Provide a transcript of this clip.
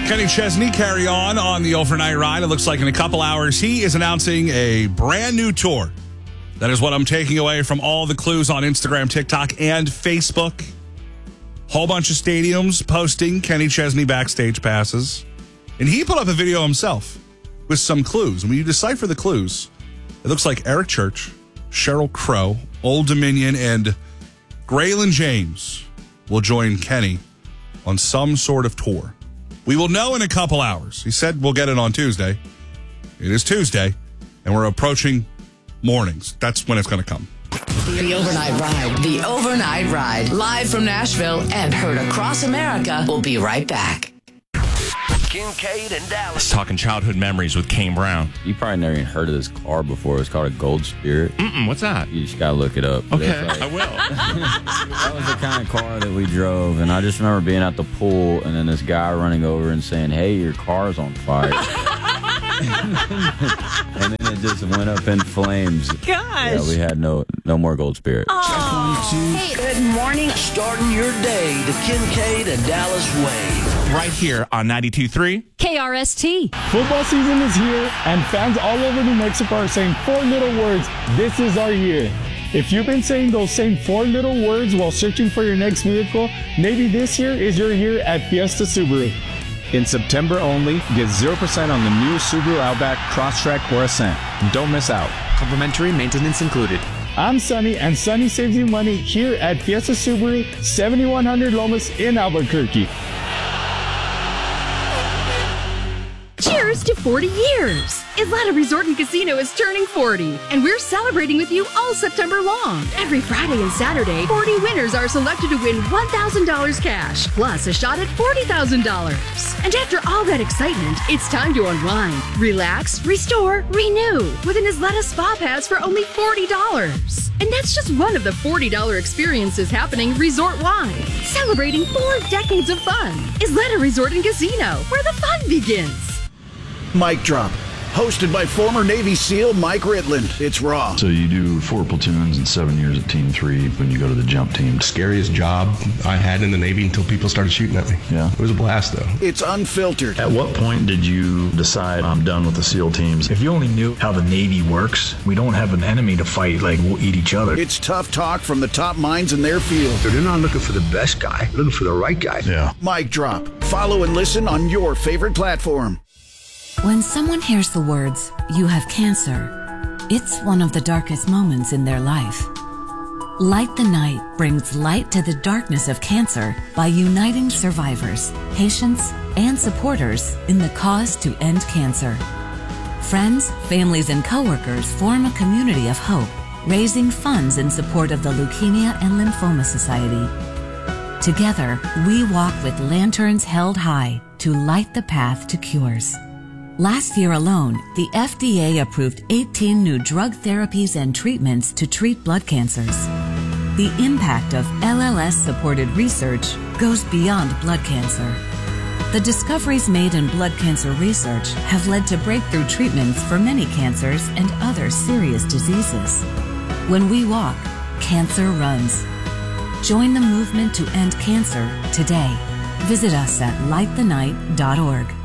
Kenny Chesney, carry on the overnight ride. It looks like in a couple hours, he is announcing a brand new tour. That is what I'm taking away from all the clues on Instagram, TikTok, and Facebook. Whole bunch of stadiums posting Kenny Chesney backstage passes. And he put up a video himself with some clues. And when you decipher the clues, it looks like Eric Church, Sheryl Crow, Old Dominion, and Graylin James will join Kenny on some sort of tour. We will know in a couple hours. He said we'll get it on Tuesday. It is Tuesday, and we're approaching mornings. That's when it's going to come. The Overnight Ride. The Overnight Ride. Live from Nashville and heard across America. We'll be right back. Kincaid and Dallas. Talking childhood memories with Kane Brown. You probably never even heard of this car before. It's called a Gold Spirit. What's that? You just got to look it up. Okay, like, I will. That was the kind of car that we drove, and I just remember being at the pool, and then this guy running over and saying, "Hey, your car's on fire." And then it just went up in flames. Gosh. Yeah, we had no more Gold Spirit. Hey, good morning. Starting your day the Kincaid and Dallas way. Right here on 92.3 KRST. Football season is here, and fans all over New Mexico are saying 4 little words, "This is our year." If you've been saying those same 4 little words while searching for your next vehicle, maybe this year is your year at Fiesta Subaru. In September only, get 0% on the new Subaru Outback, Crosstrek, or Ascent. Don't miss out. Complimentary maintenance included. I'm Sunny, and Sunny saves you money here at Fiesta Subaru, 7100 Lomas in Albuquerque. Cheers to 40 years! Isleta Resort and Casino is turning 40, and we're celebrating with you all September long. Every Friday and Saturday, 40 winners are selected to win $1,000 cash, plus a shot at $40,000. And after all that excitement, it's time to unwind, relax, restore, renew with an Isleta Spa Pass for only $40. And that's just one of the $40 experiences happening resort-wide. Celebrating 4 decades of fun. Isleta Resort and Casino, where the fun begins. Mic Drop, hosted by former Navy SEAL Mike Ritland. It's raw. So you do 4 platoons and 7 years at Team 3 when you go to the jump team. Scariest job I had in the Navy until people started shooting at me. Yeah. It was a blast, though. It's unfiltered. At what point did you decide I'm done with the SEAL teams? If you only knew how the Navy works, we don't have an enemy to fight, like we'll eat each other. It's tough talk from the top minds in their field. They're not looking for the best guy, they're looking for the right guy. Yeah. Mic Drop. Follow and listen on your favorite platform. When someone hears the words, "You have cancer," it's one of the darkest moments in their life. Light the Night brings light to the darkness of cancer by uniting survivors, patients, and supporters in the cause to end cancer. Friends, families, and coworkers form a community of hope, raising funds in support of the Leukemia and Lymphoma Society. Together, we walk with lanterns held high to light the path to cures. Last year alone, the FDA approved 18 new drug therapies and treatments to treat blood cancers. The impact of LLS-supported research goes beyond blood cancer. The discoveries made in blood cancer research have led to breakthrough treatments for many cancers and other serious diseases. When we walk, cancer runs. Join the movement to end cancer today. Visit us at lightthenight.org.